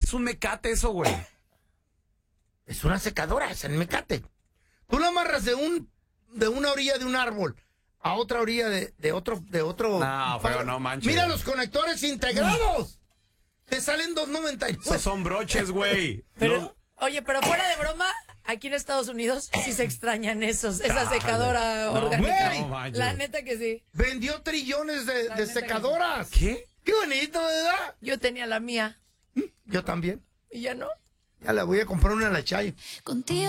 Es un mecate eso, güey. Es una secadora, es el mecate. Tú la amarras de una orilla de un árbol a otra orilla de otro. No, pero no manches. Mira los conectores integrados. Te salen 2.99. Esos son broches, güey. Pero, oye, pero fuera de broma, aquí en Estados Unidos sí se extrañan esa secadora orgánica. güey. La neta que sí. Vendió trillones de secadoras. ¿Qué? Qué bonito, ¿verdad? Yo tenía la mía Yo también. y ya no. Ya le voy a comprar una a la Chayo. Contigo.